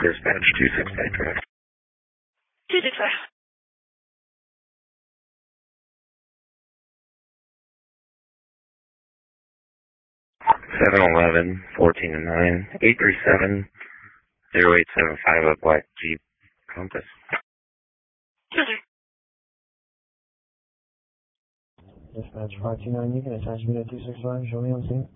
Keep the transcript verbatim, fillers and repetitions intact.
Dispatch two six five, correct. two six five. seven eleven, fourteen and nine, eight three seven, zero eight seven five, a black Jeep Compass. Dispatch five two nine, you can attach me to two six five, show me on scene.